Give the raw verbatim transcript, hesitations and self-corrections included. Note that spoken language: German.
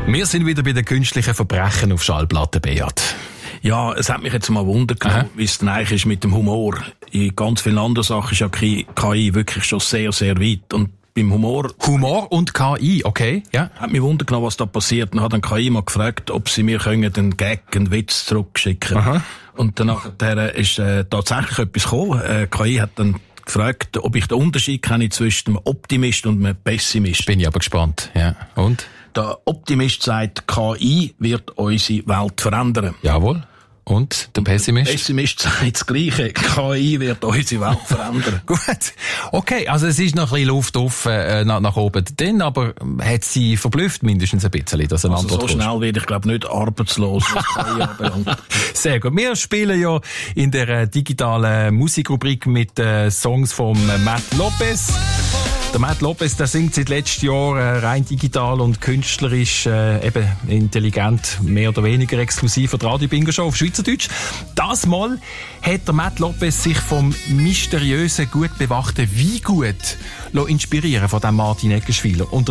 Wir sind wieder bei den künstlichen Verbrechen auf Schallplatten, Beat. Ja, es hat mich jetzt mal Wunder genommen, wie es denn eigentlich ist mit dem Humor. In ganz vielen anderen Sachen ist ja K I wirklich schon sehr, sehr weit. Und beim Humor... Humor und K I, okay, ja. Hat mich Wunder genommen, was da passiert. Dann hat dann K I mal gefragt, ob sie mir können einen Gag, einen Witz zurückschicken können. Und danach ist äh, tatsächlich etwas gekommen. Äh, K I hat dann gefragt, ob ich den Unterschied kenne zwischen einem Optimist und einem Pessimist. Bin ich aber gespannt, ja. Und? Der Optimist sagt, K I wird unsere Welt verändern. Jawohl. Und der Pessimist? Der Pessimist sagt das Gleiche. K I wird unsere Welt verändern. Gut. Okay, also es ist noch ein bisschen Luft offen äh, nach, nach oben drin, aber hat sie verblüfft mindestens ein bisschen, dass eine also Antwort so kommt. schnell werde ich, glaube nicht arbeitslos, was K I anbelangt. Sehr gut. Wir spielen ja in der äh, digitalen Musikrubrik mit äh, Songs von äh, Matt Lopez. Der Matt Lopez, der singt seit letztem Jahr äh, rein digital und künstlerisch, äh, eben intelligent, mehr oder weniger exklusiv für die Radio Bingo Show auf Schweizerdeutsch. Das Mal hat der Matt Lopez sich vom mysteriösen, gut bewachten Weingut inspirieren von dem Martin Eggerschwiler. Und